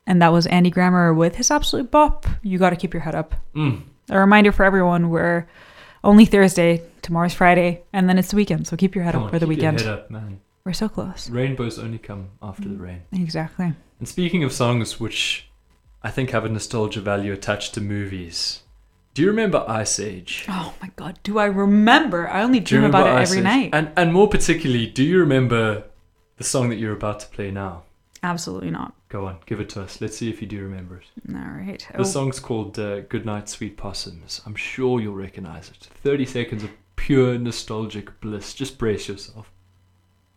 And that was Andy Grammer with his absolute bop, You Gotta Keep Your Head Up. A reminder for everyone, we're only Thursday, tomorrow's Friday, and then it's the weekend, so keep your head up for the weekend. Keep your head up, man. We're so close. Rainbows only come after the rain. Exactly. And speaking of songs which I think have a nostalgia value attached to movies, do you remember Ice Age? Oh my god, do I remember? I only dream about it every night. And more particularly, do you remember the song that you're about to play now? Absolutely not. Go on, give it to us. Let's see if you do remember it. All right. The song's called Goodnight Sweet Possums. I'm sure you'll recognize it. 30 seconds of pure nostalgic bliss. Just brace yourself.